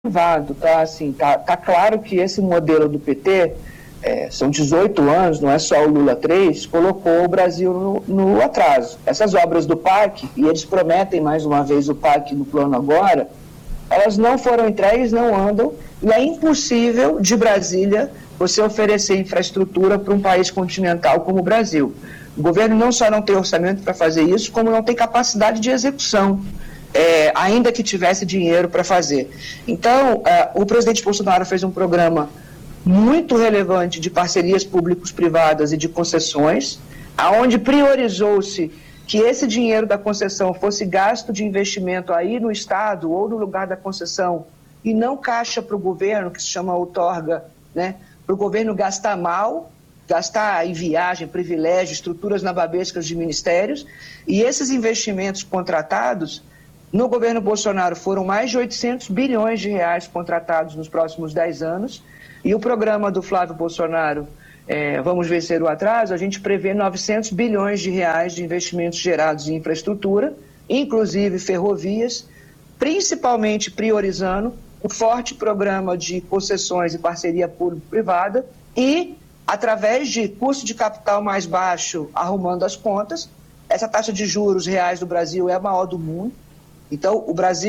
privado, tá? Assim, tá claro que esse modelo do PT, são 18 anos, não é só o Lula 3, colocou o Brasil no atraso. Essas obras do PAC, e eles prometem mais uma vez o PAC no plano agora, elas não foram entregues, não andam, e é impossível de Brasília você oferecer infraestrutura para um país continental como o Brasil. O governo não só não tem orçamento para fazer isso, como não tem capacidade de execução, ainda que tivesse dinheiro para fazer. Então, o presidente Bolsonaro fez um programa muito relevante de parcerias públicos-privadas e de concessões, aonde priorizou-se que esse dinheiro da concessão fosse gasto de investimento aí no Estado ou no lugar da concessão e não caixa para o governo, que se chama outorga, né? Para o governo gastar mal, gastar em viagem, privilégio, estruturas nababescas de ministérios, e esses investimentos contratados, no governo Bolsonaro foram mais de 800 bilhões de reais contratados nos próximos 10 anos, e o programa do Flávio Bolsonaro, Vamos Vencer o Atraso, a gente prevê 900 bilhões de reais de investimentos gerados em infraestrutura, inclusive ferrovias, principalmente priorizando o forte programa de concessões e parceria público-privada e, através de custo de capital mais baixo, arrumando as contas. Essa taxa de juros reais do Brasil é a maior do mundo. Então,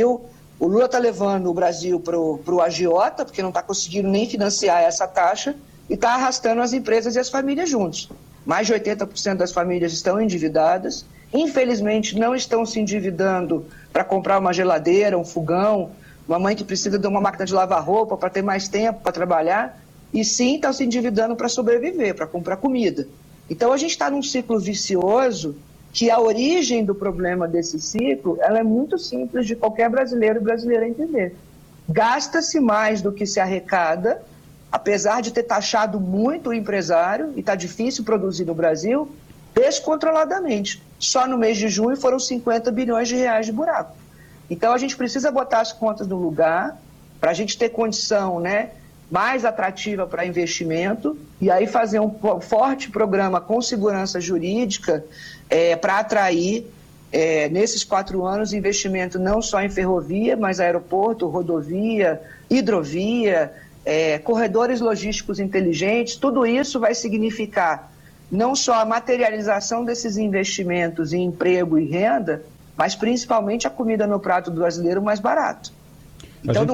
o Lula está levando o Brasil para o agiota, porque não está conseguindo nem financiar essa taxa, e está arrastando as empresas e as famílias juntos. Mais de 80% das famílias estão endividadas, infelizmente não estão se endividando para comprar uma geladeira, um fogão, uma mãe que precisa de uma máquina de lavar roupa para ter mais tempo para trabalhar, e sim estão se endividando para sobreviver, para comprar comida. Então a gente está num ciclo vicioso, que a origem do problema desse ciclo, ela é muito simples de qualquer brasileiro e brasileira entender. Gasta-se mais do que se arrecada, apesar de ter taxado muito o empresário, e está difícil produzir no Brasil, descontroladamente. Só no mês de junho foram 50 bilhões de reais de buraco. Então a gente precisa botar as contas no lugar, para a gente ter condição, né, mais atrativa para investimento, e aí fazer um forte programa com segurança jurídica para atrair, nesses 4 anos, investimento não só em ferrovia, mas aeroporto, rodovia, hidrovia, corredores logísticos inteligentes. Tudo isso vai significar não só a materialização desses investimentos em emprego e renda, mas principalmente a comida no prato do brasileiro mais barato. Então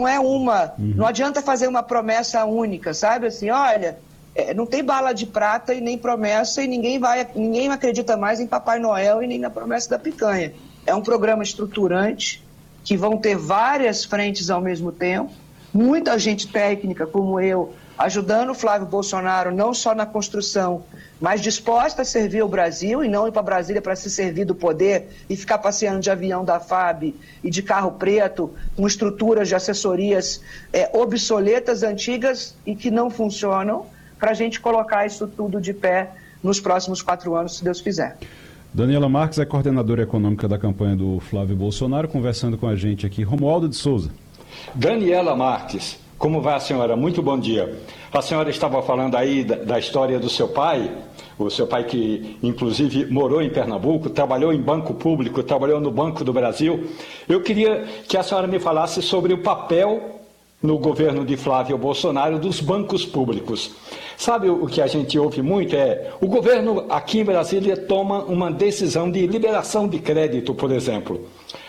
não adianta fazer uma promessa única, sabe? Assim, olha, não tem bala de prata e nem promessa, e ninguém acredita mais em Papai Noel e nem na promessa da picanha. É um programa estruturante, que vão ter várias frentes ao mesmo tempo, muita gente técnica como eu, ajudando o Flávio Bolsonaro, não só na construção, mas disposta a servir o Brasil e não ir para Brasília para se servir do poder e ficar passeando de avião da FAB e de carro preto, com estruturas de assessorias obsoletas, antigas e que não funcionam, para a gente colocar isso tudo de pé nos próximos 4 anos, se Deus quiser. Daniela Marques é coordenadora econômica da campanha do Flávio Bolsonaro, conversando com a gente aqui. Romualdo de Souza. Daniela Marques, como vai a senhora? Muito bom dia. A senhora estava falando aí da história do seu pai, o seu pai que inclusive morou em Pernambuco, trabalhou em banco público, trabalhou no Banco do Brasil. Eu queria que a senhora me falasse sobre o papel no governo de Flávio Bolsonaro dos bancos públicos. Sabe o que a gente ouve muito o governo aqui em Brasília toma uma decisão de liberação de crédito, por exemplo.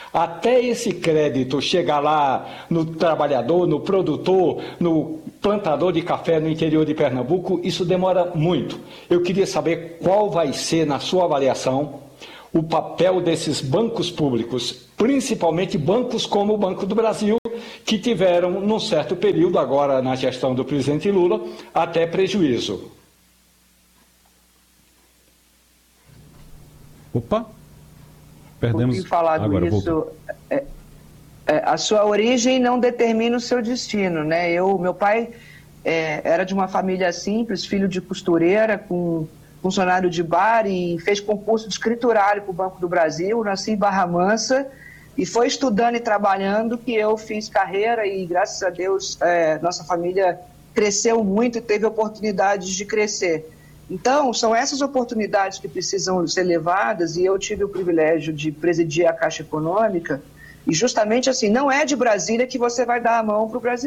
Até esse crédito chegar lá no trabalhador, no produtor, no plantador de café no interior de Pernambuco, isso demora muito. Eu queria saber qual vai ser, na sua avaliação, o papel desses bancos públicos, principalmente bancos como o Banco do Brasil, que tiveram, num certo período, agora na gestão do presidente Lula, até prejuízo. Opa! Perdemos. Falado agora, isso, a sua origem não determina o seu destino, né? Meu pai era de uma família simples, filho de costureira, com funcionário de bar, e fez concurso de escriturário para o Banco do Brasil. Nasci em Barra Mansa e foi estudando e trabalhando que eu fiz carreira, e graças a Deus nossa família cresceu muito e teve oportunidades de crescer. Então, são essas oportunidades que precisam ser levadas, e eu tive o privilégio de presidir a Caixa Econômica, e justamente assim, não é de Brasília que você vai dar a mão para o Brasil.